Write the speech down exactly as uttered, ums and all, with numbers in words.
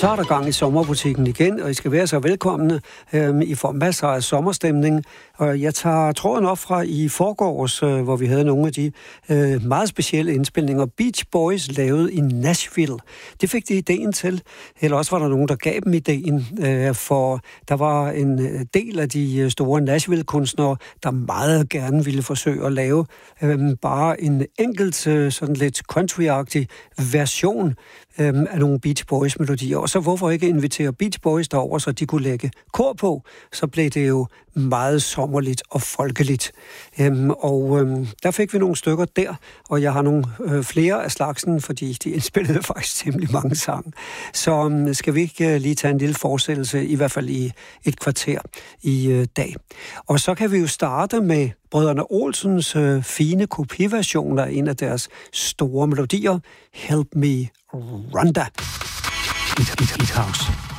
Så er der gang i sommerbutikken igen, og I skal være så velkomne. Øhm, I får masser af sommerstemning, og jeg tager tråden op fra i forgårs, øh, hvor vi havde nogle af de øh, meget specielle indspilninger. Beach Boys lavede i Nashville. Det fik de ideen til, eller også var der nogen, der gav dem ideen, øh, for der var en del af de store Nashville-kunstnere, der meget gerne ville forsøge at lave øh, bare en enkelt, øh, sådan lidt country-agtig version øh, af nogle Beach Boys-melodier. Og så hvorfor ikke invitere Beach Boys derover, så de kunne lægge kor på, så blev det jo meget sommerligt og folkeligt. Øhm, og øhm, der fik vi nogle stykker der, og jeg har nogle øh, flere af slagsen, fordi de indspillede faktisk temmelig mange sange. Så øhm, skal vi ikke øh, lige tage en lille forsættelse, i hvert fald i et kvarter i øh, dag. Og så kan vi jo starte med Brødrene Olsens øh, fine kopiversion af en af deres store melodier, Help Me Rhonda. Hit, hit, hit house.